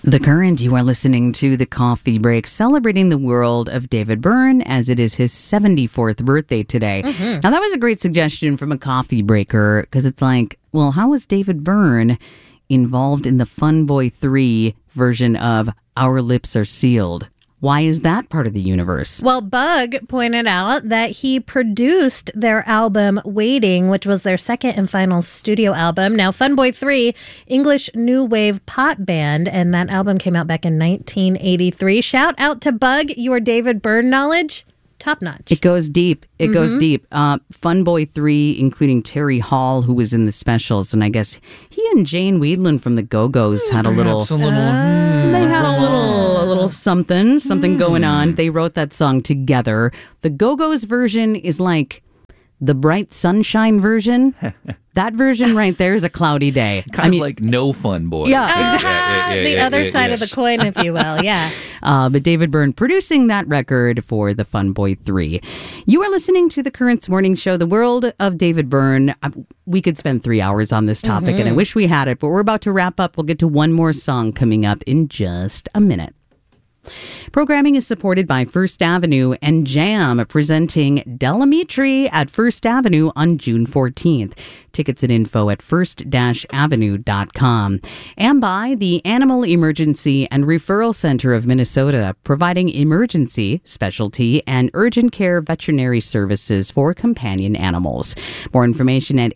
The Current, you are listening to the Coffee Break, celebrating the world of David Byrne as it is his 74th birthday today. Now, that was a great suggestion from a coffee breaker because it's like, well, how was David Byrne involved in the Fun Boy 3 version of Our Lips Are Sealed? Why is that part of the universe? Well, Bug pointed out that he produced their album Waiting, which was their second and final studio album. Now, Fun Boy 3, English new wave pop band, and that album came out back in 1983. Shout out to Bug, your David Byrne knowledge, top notch. It goes deep. It goes deep. Fun Boy 3, including Terry Hall, who was in the specials, and I guess he and Jane Weedland from the Go-Go's had a little... They had a little something going on. They wrote that song together. The Go-Go's version is like the Bright Sunshine version. That version right there is a cloudy day. Kind of like No Fun Boy. Yeah, exactly. The other side of the coin, if you will. Yeah. But David Byrne producing that record for the Fun Boy 3. You are listening to the Currents Morning Show, the world of David Byrne. We could spend 3 hours on this topic, and I wish we had it, but we're about to wrap up. We'll get to one more song coming up in just a minute. Programming is supported by First Avenue and Jam, presenting Delamitri at First Avenue on June 14th. Tickets and info at first-avenue.com. And by the Animal Emergency and Referral Center of Minnesota, providing emergency, specialty, and urgent care veterinary services for companion animals. More information at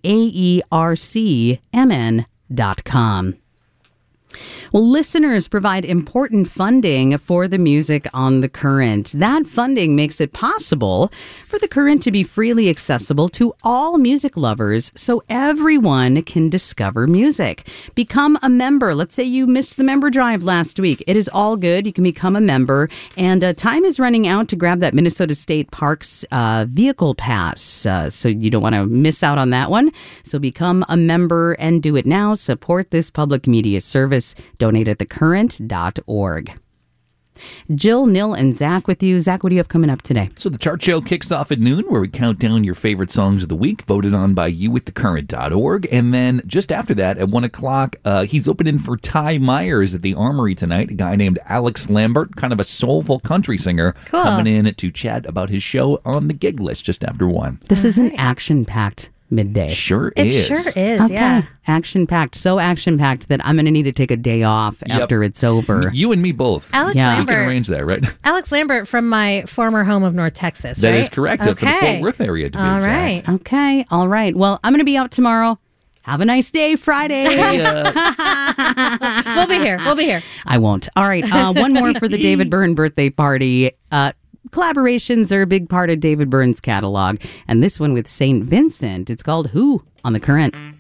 aercmn.com. Well, listeners provide important funding for the music on The Current. That funding makes it possible for The Current to be freely accessible to all music lovers so everyone can discover music. Become a member. Let's say you missed the member drive last week. It is all good. You can become a member. And time is running out to grab that Minnesota State Parks vehicle pass. So you don't want to miss out on that one. So become a member and do it now. Support this public media service. Donate at thecurrent.org. Jill, Nil, and Zach with you. Zach, what do you have coming up today? So the chart show kicks off at noon, where we count down your favorite songs of the week, voted on by you at thecurrent.org. And then just after that, at 1 o'clock, he's opening for Ty Myers at the Armory tonight, a guy named Alex Lambert, kind of a soulful country singer, coming in to chat about his show on the gig list just after 1. This is an action-packed midday. Sure It is. sure is, Okay. yeah. Action-packed. So action-packed that I'm going to need to take a day off after it's over. You and me both. Alex We Lambert. can arrange that, right? Alex Lambert from my former home of North Texas, That right? is correct. From the Fort Worth area, to be All exact. right. Okay. All right. Well, I'm going to be out tomorrow. Have a nice day, Friday. We'll be here. We'll be here. I won't. All right. One more for the David Byrne birthday party. Collaborations are a big part of David Byrne's catalog. And this one with St. Vincent. It's called Who on The Current.